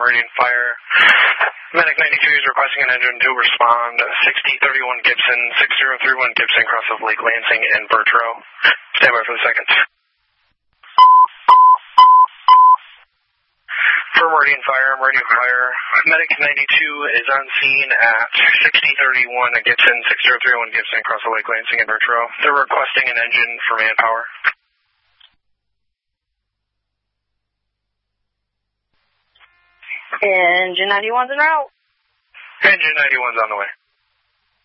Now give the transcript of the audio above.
Meridian Fire. Medic 92 is requesting an engine to respond. 6031 Gibson, 6031 Gibson, cross of Lake Lansing and Bertro. Stand by for the seconds. For Meridian Fire, Medic 92 is on scene at 6031 Gibson, 6031 Gibson, across the Lake Lansing and Bertro. They're requesting an engine for manpower. Engine 91's en route. Engine 91's on the way.